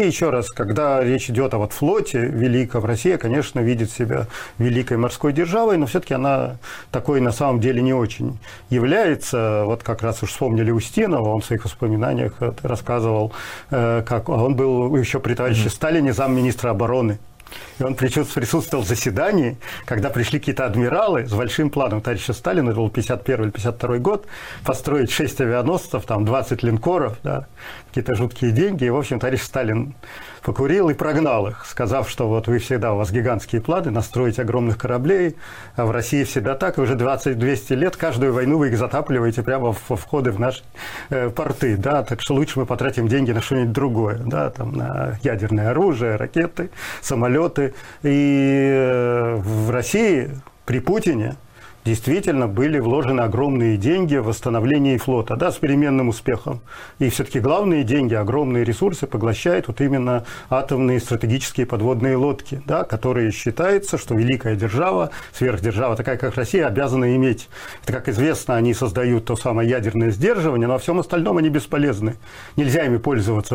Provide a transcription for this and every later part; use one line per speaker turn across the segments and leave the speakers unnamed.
Россия, еще раз, когда речь идет о вот флоте великом, Россия, конечно, видит себя великой морской державой, но все-таки она такой на самом деле не очень является. Вот как раз уж вспомнили Устинова, он в своих воспоминаниях рассказывал, как он был еще при товарище Сталине замминистра обороны. И он присутствовал в заседании, когда пришли какие-то адмиралы с большим планом товарища Сталина, это был 51 или 52 год, построить 6 авианосцев, там 20 линкоров, да, какие-то жуткие деньги. И, в общем, товарищ Сталин покурил и прогнал их, сказав, что вот вы всегда, у вас гигантские планы, настроить огромных кораблей, а в России всегда так, и уже 20-200 лет каждую войну вы их затапливаете прямо во входы в наши порты, да, так что лучше мы потратим деньги на что-нибудь другое, да, там, на ядерное оружие, ракеты, самолеты. И в России при Путине действительно были вложены огромные деньги в восстановление флота, да, с переменным успехом. И все-таки главные деньги, огромные ресурсы поглощают вот именно атомные стратегические подводные лодки, да, которые считается, что великая держава, сверхдержава, такая как Россия, обязана иметь. Это, как известно, они создают то самое ядерное сдерживание, но во всем остальном они бесполезны. Нельзя ими пользоваться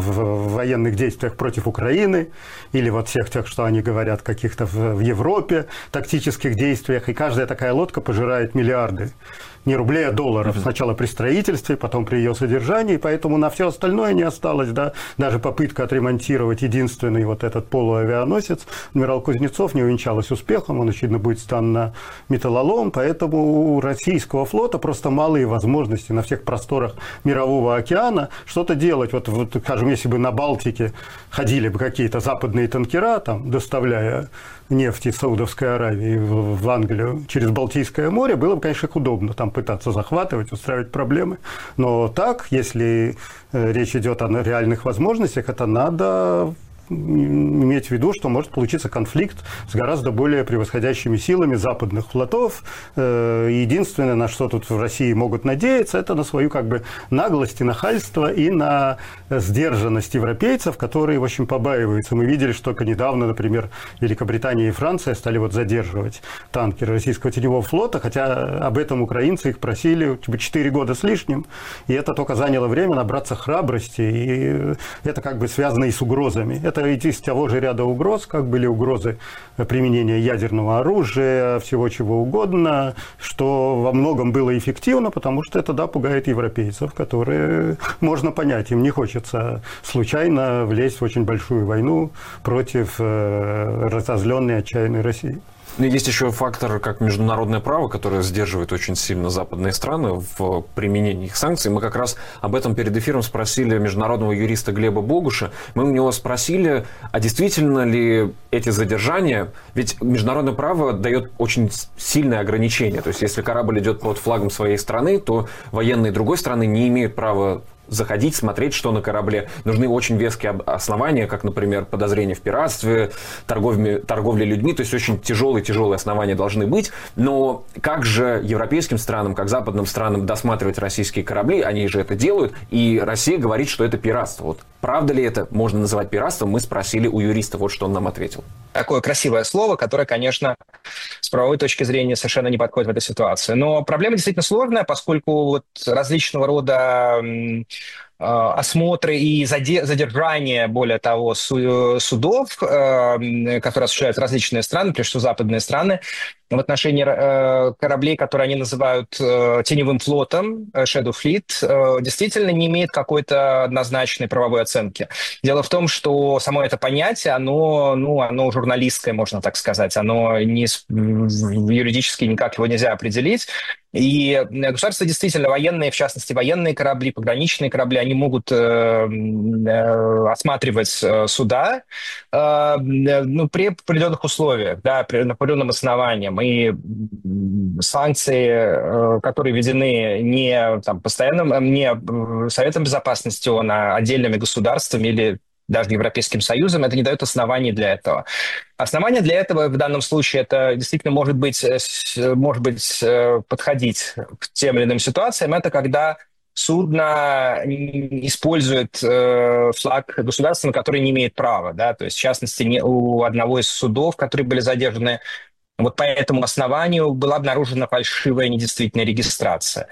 в военных действиях против Украины или вот всех тех, что они говорят, каких-то в Европе, тактических действиях. И каждая такая лодка пожирает миллиарды. Не рублей, а долларов. Сначала при строительстве, потом при ее содержании. Поэтому на все остальное не осталось. Да? Даже попытка отремонтировать единственный вот этот полуавианосец адмирал Кузнецов не увенчалась успехом. Он, очевидно, будет сдан на металлолом. Поэтому у российского флота просто малые возможности на всех просторах Мирового океана что-то делать. Вот, скажем, если бы на Балтике ходили бы какие-то западные танкера, там, доставляя нефть из Саудовской Аравии в Англию через Балтийское море, было бы, конечно, их удобно там пытаться захватывать, устраивать проблемы. Но так, если речь идет о реальных возможностях, это надо иметь в виду, что может получиться конфликт с гораздо более превосходящими силами западных флотов. Единственное, на что тут в России могут надеяться, это на свою как бы наглость и нахальство и на сдержанность европейцев, которые, в общем, побаиваются. Мы видели, что только недавно, например, Великобритания и Франция стали вот задерживать танкеры российского теневого флота, хотя об этом украинцы их просили 4 года с лишним, и это только заняло время набраться храбрости, и это как бы связано и с угрозами. Это из того же ряда угроз, как были угрозы применения ядерного оружия, всего чего угодно, что во многом было эффективно, потому что это, да, пугает европейцев, которые, можно понять, им не хочется случайно влезть в очень большую войну против разозленной, отчаянной России.
Но есть еще фактор, как международное право, которое сдерживает очень сильно западные страны в применении их санкций. Мы как раз об этом перед эфиром спросили международного юриста Глеба Богуша. Мы у него спросили, а действительно ли эти задержания... Ведь международное право дает очень сильные ограничения. То есть, если корабль идет под флагом своей страны, то военные другой страны не имеют права заходить, смотреть, что на корабле. Нужны очень веские основания, как, например, подозрение в пиратстве, торговле людьми. То есть очень тяжелые основания должны быть. Но как же европейским странам, как западным странам досматривать российские корабли? Они же это делают. И Россия говорит, что это пиратство. Вот правда ли это можно называть пиратством? Мы спросили у юриста. Вот что он нам ответил.
Такое красивое слово, которое, конечно, с правовой точки зрения совершенно не подходит в этой ситуации. Но проблема действительно сложная, поскольку вот различного рода осмотры и задержания, более того, судов, которые осуществляют различные страны, прежде всего западные страны, в отношении кораблей, которые они называют теневым флотом, Shadow Fleet, действительно не имеет какой-то однозначной правовой оценки. Дело в том, что само это понятие, оно журналистское, можно так сказать, оно юридически никак его нельзя определить. И государства действительно военные, в частности военные корабли, пограничные корабли, они могут осматривать суда при определенных условиях, да, по определенным основаниям. И санкции, которые введены не Советом Безопасности ООН, а отдельными государствами или даже Европейским Союзом, это не дает оснований для этого. Основание для этого в данном случае это действительно может быть подходить к тем или иным ситуациям. Это когда судно использует флаг государства, на который не имеет права. Да? То есть, в частности, у одного из судов, которые были задержаны Вот по этому основанию была обнаружена фальшивая недействительная регистрация.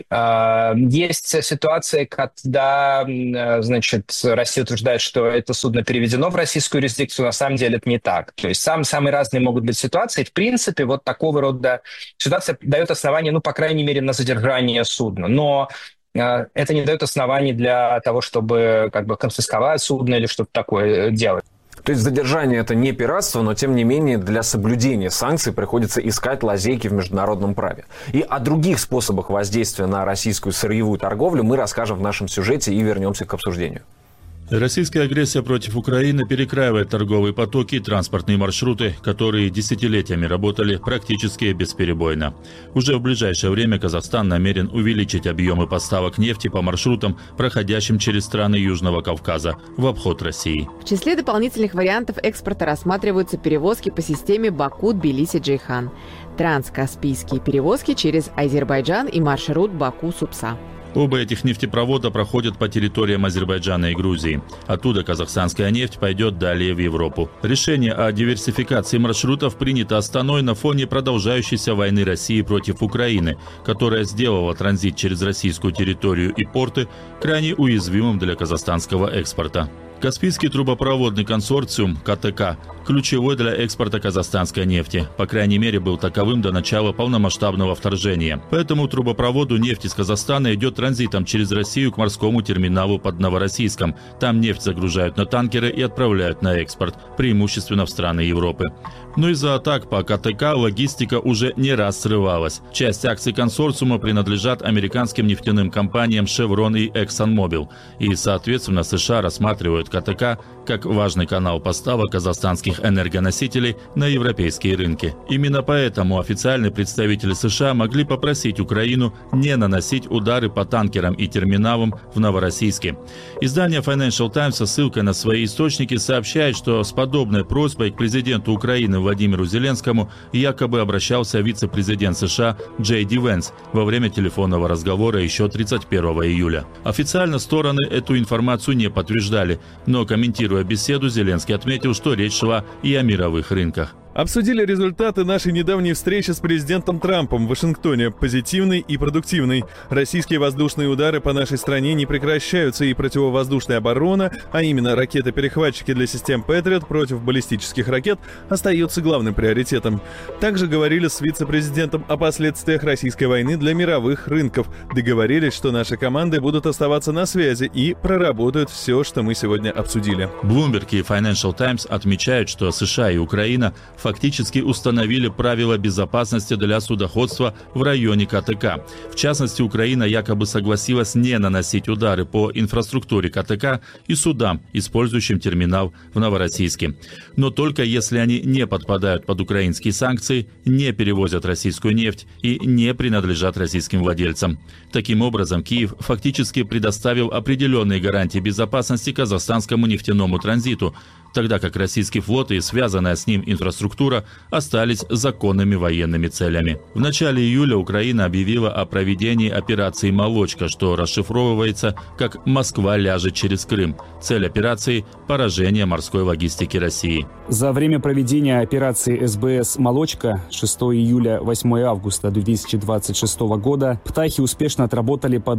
Есть ситуации, когда, значит, Россия утверждает, что это судно переведено в российскую юрисдикцию. На самом деле это не так. То есть самые разные могут быть ситуации. В принципе, вот такого рода ситуация дает основание, ну, по крайней мере, на задержание судна. Но это не дает оснований для того, чтобы как бы конфисковать судно или что-то такое делать.
То есть задержание – это не пиратство, но, тем не менее, для соблюдения санкций приходится искать лазейки в международном праве. И о других способах воздействия на российскую сырьевую торговлю мы расскажем в нашем сюжете и вернемся к обсуждению.
Российская агрессия против Украины перекраивает торговые потоки и транспортные маршруты, которые десятилетиями работали практически бесперебойно. Уже в ближайшее время Казахстан намерен увеличить объемы поставок нефти по маршрутам, проходящим через страны Южного Кавказа, в обход России.
В числе дополнительных вариантов экспорта рассматриваются перевозки по системе Баку-Тбилиси-Джейхан, транскаспийские перевозки через Азербайджан и маршрут Баку-Супса.
Оба этих нефтепровода проходят по территориям Азербайджана и Грузии. Оттуда казахстанская нефть пойдет далее в Европу. Решение о диверсификации маршрутов принято Астаной на фоне продолжающейся войны России против Украины, которая сделала транзит через российскую территорию и порты крайне уязвимым для казахстанского экспорта. Каспийский трубопроводный консорциум КТК ключевой для экспорта казахстанской нефти. По крайней мере, был таковым до начала полномасштабного вторжения. Поэтому трубопроводу нефть из Казахстана идет транзитом через Россию к морскому терминалу под Новороссийском. Там нефть загружают на танкеры и отправляют на экспорт, преимущественно в страны Европы. Но из-за атак по КТК логистика уже не раз срывалась. Часть акций консорциума принадлежат американским нефтяным компаниям Chevron и ExxonMobil. И, соответственно, США рассматривают КТК как важный канал поставок казахстанских энергоносителей на европейские рынки. Именно поэтому официальные представители США могли попросить Украину не наносить удары по танкерам и терминалам в Новороссийске. Издание Financial Times со ссылкой на свои источники сообщает, что с подобной просьбой к президенту Украины Владимиру Зеленскому якобы обращался вице-президент США Джей Ди Венс во время телефонного разговора еще 31 июля. Официально стороны эту информацию не подтверждали, но комментируя беседу, Зеленский отметил, что речь шла и о мировых рынках.
Обсудили результаты нашей недавней встречи с президентом Трампом в Вашингтоне. Позитивный и продуктивный. Российские воздушные удары по нашей стране не прекращаются, и противовоздушная оборона, а именно ракеты-перехватчики для систем Patriot против баллистических ракет, остается главным приоритетом. Также говорили с вице-президентом о последствиях российской войны для мировых рынков. Договорились, что наши команды будут оставаться на связи и проработают все, что мы сегодня обсудили.
Bloomberg и Financial Times отмечают, что США и Украина фактически установили правила безопасности для судоходства в районе КТК. В частности, Украина якобы согласилась не наносить удары по инфраструктуре КТК и судам, использующим терминал в Новороссийске. Но только если они не подпадают под украинские санкции, не перевозят российскую нефть и не принадлежат российским владельцам. Таким образом, Киев фактически предоставил определенные гарантии безопасности казахстанскому нефтяному транзиту, тогда как российский флот и связанная с ним инфраструктура остались законными военными целями. В начале июля Украина объявила о проведении операции «Молочка», что расшифровывается как «Москва ляжет через Крым». Цель операции – поражение морской логистики России.
За время проведения операции СБС «Молочка» 6 июля – 8 августа 2026 года птахи успешно отработали по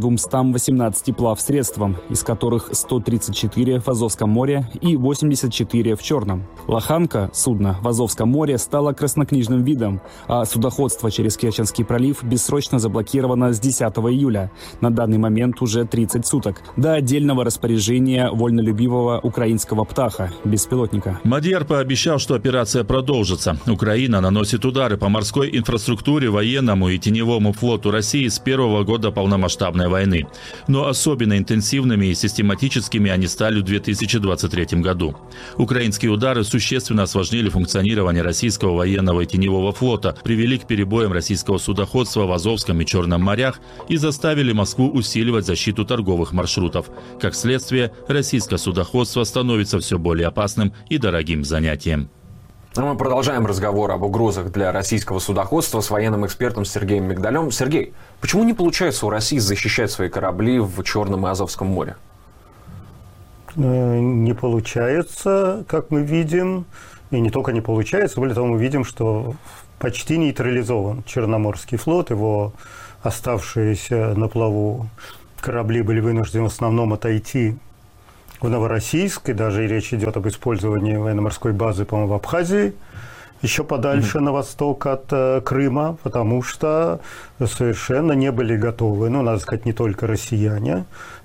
218 плавсредствам, из которых 134 в Азовском море и 84 в Черном. Лоханка, судно в Азовском море, стало краснокнижным видом, а судоходство через Керченский пролив бессрочно заблокировано с 10 июля. На данный момент уже 30 суток. До отдельного распоряжения вольнолюбивого украинского птаха, беспилотника.
Мадьяр пообещал, что операция продолжится. Украина наносит удары по морской инфраструктуре, военному и теневому флоту России с первого года полномасштабной войны. Но особенно интенсивными и систематическими они стали в 2023 году. Украинские удары существенно осложнили функционирование российского военного и теневого флота, привели к перебоям российского судоходства в Азовском и Черном морях и заставили Москву усиливать защиту торговых маршрутов. Как следствие, российское судоходство становится все более опасным и дорогим занятием.
А мы продолжаем разговор об угрозах для российского судоходства с военным экспертом Сергеем Мигдалем. Сергей, почему не получается у России защищать свои корабли в Черном и Азовском море?
Не получается, как мы видим. И не только не получается, более того, мы видим, что почти нейтрализован Черноморский флот, его оставшиеся на плаву корабли были вынуждены в основном отойти в Новороссийск, и даже речь идет об использовании военно-морской базы, по-моему, в Абхазии, еще подальше на восток от Крыма, потому что совершенно не были готовы, надо сказать, не только россияне,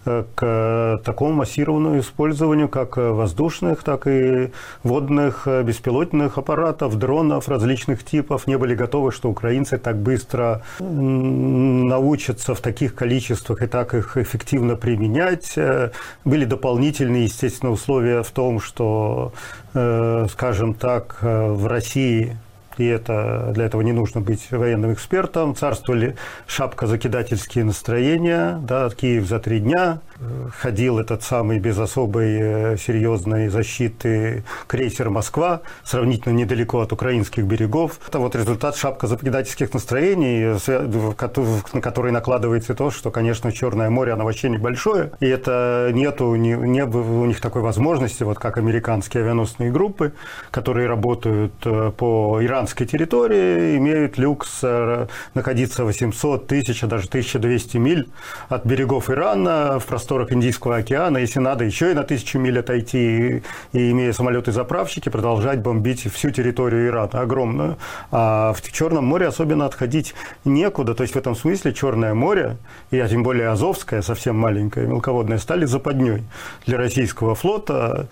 к такому массированному использованию как воздушных, так и водных беспилотных аппаратов, дронов различных типов. Не были готовы, что украинцы так быстро научатся в таких количествах и так их эффективно применять. Были дополнительные, естественно, условия в том, что, скажем так, в России, и для этого не нужно быть военным экспертом, царствовали шапкозакидательские настроения, да, Киев за 3 дня, ходил этот самый без особой серьезной защиты крейсер «Москва», сравнительно недалеко от украинских берегов. Это вот результат шапкозакидательских настроений, на который накладывается то, что, конечно, Черное море, оно вообще небольшое, и это не у них такой возможности, вот как американские авианосные группы, которые работают по иранской территории, имеют люкс находиться 800, 1000, даже 1200 миль от берегов Ирана в просторах Индийского океана, если надо, еще и на 1000 миль отойти, и имея самолеты-заправщики, продолжать бомбить всю территорию Ирана, огромную. А в Черном море особенно отходить некуда, то есть в этом смысле Черное море, и тем более Азовское, совсем маленькое, мелководное, стали западней для российского флота.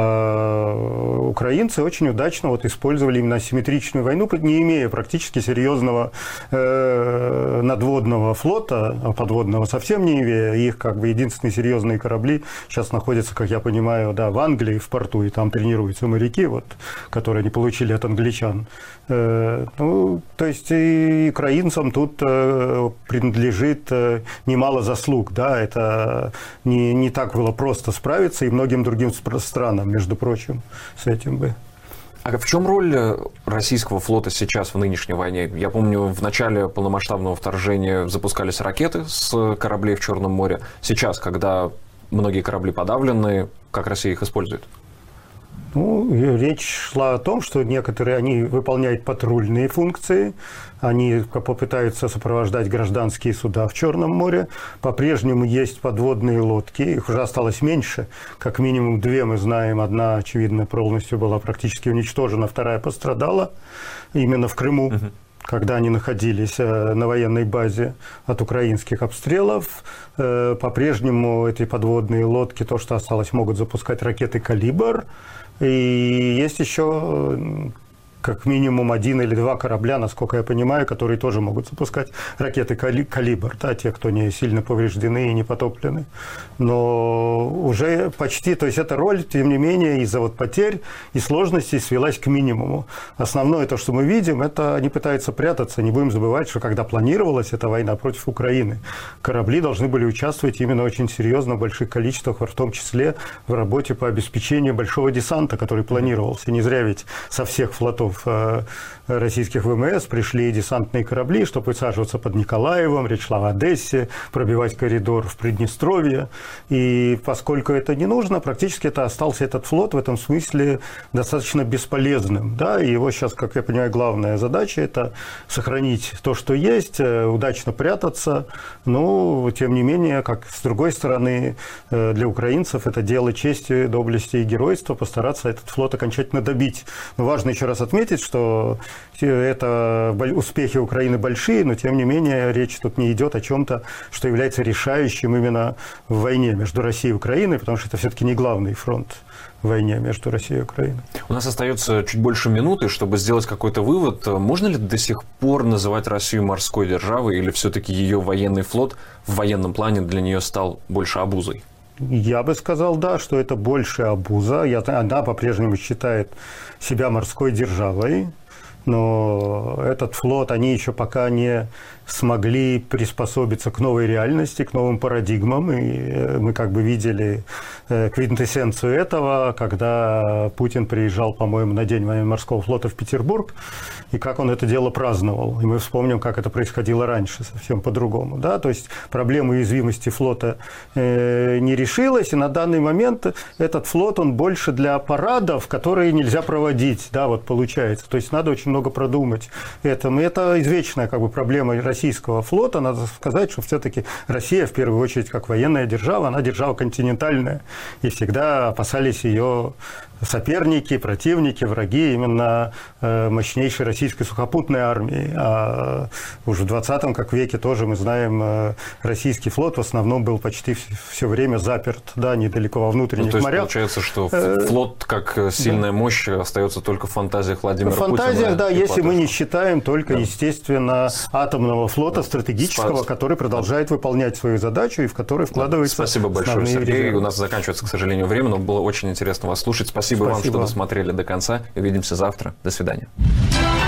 Украинцы очень удачно использовали именно асимметричную войну, не имея практически серьезного надводного флота, а подводного совсем не имея. Их единственные серьезные корабли сейчас находятся, как я понимаю, в Англии, в порту, и там тренируются моряки, которые они получили от англичан. То есть и украинцам тут принадлежит немало заслуг. Да? Это не так было просто справиться, и многим другим странам, между прочим, с этим бы.
А в чем роль российского флота сейчас в нынешней войне? Я помню, в начале полномасштабного вторжения запускались ракеты с кораблей в Черном море. Сейчас, когда многие корабли подавлены, как Россия их использует?
Речь шла о том, что некоторые они выполняют патрульные функции, они попытаются сопровождать гражданские суда в Черном море. По-прежнему есть подводные лодки, их уже осталось меньше, как минимум 2 мы знаем. Одна, очевидно, полностью была практически уничтожена, вторая пострадала именно в Крыму. Когда они находились на военной базе от украинских обстрелов. По-прежнему эти подводные лодки, то, что осталось, могут запускать ракеты «Калибр». И есть еще как минимум 1 или 2 корабля, насколько я понимаю, которые тоже могут запускать ракеты «Калибр», да, те, кто не сильно повреждены и не потоплены. Но уже почти, то есть эта роль, тем не менее, из-за потерь и сложностей свелась к минимуму. Основное то, что мы видим, это они пытаются прятаться. Не будем забывать, что когда планировалась эта война против Украины, корабли должны были участвовать именно очень серьезно в больших количествах, в том числе в работе по обеспечению большого десанта, который планировался. Не зря ведь со всех флотов российских ВМС пришли десантные корабли, чтобы высаживаться под Николаевом, речь шла в Одессе, пробивать коридор в Приднестровье. И поскольку это не нужно, практически остался этот флот в этом смысле достаточно бесполезным. Да? И его сейчас, как я понимаю, главная задача – это сохранить то, что есть, удачно прятаться. Но, тем не менее, с другой стороны, для украинцев это дело чести, доблести и геройства постараться этот флот окончательно добить. Но важно еще раз отметить, что это успехи Украины большие, но тем не менее речь тут не идет о чем-то, что является решающим именно в войне между Россией и Украиной, потому что это все-таки не главный фронт в войне между Россией и Украиной.
У нас остается чуть больше минуты, чтобы сделать какой-то вывод. Можно ли до сих пор называть Россию морской державой, или все-таки ее военный флот в военном плане для нее стал больше обузой?
Я бы сказал, да, что это больше обуза. Она по-прежнему считает себя морской державой, но этот флот, они еще пока не смогли приспособиться к новой реальности, к новым парадигмам. И мы видели квинтэссенцию этого, когда Путин приезжал, по-моему, на День военно-морского флота в Петербург, и как он это дело праздновал. И мы вспомним, как это происходило раньше, совсем по-другому. Да? То есть проблема уязвимости флота не решилась, и на данный момент этот флот, он больше для парадов, которые нельзя проводить, да, получается. То есть надо очень много продумать этому. И это извечная как бы проблема российского флота. Надо сказать, что все-таки Россия, в первую очередь, как военная держава, она держава континентальная. И всегда опасались ее соперники, противники, враги именно мощнейшей российской сухопутной армии. А уже в 20 веке тоже, мы знаем, российский флот в основном был почти все время заперт, да, недалеко во внутренних
то есть
морях.
Получается, что флот как сильная мощь остается только в фантазиях Владимира Путина.
В фантазиях, да, если мы не считаем только, естественно, атомного флота стратегического, который продолжает выполнять свою задачу и в который вкладывается.
Спасибо большое, Сергей. У нас заканчивается, к сожалению, время, но было очень интересно вас слушать. Спасибо вам, что досмотрели до конца. Увидимся завтра. До свидания.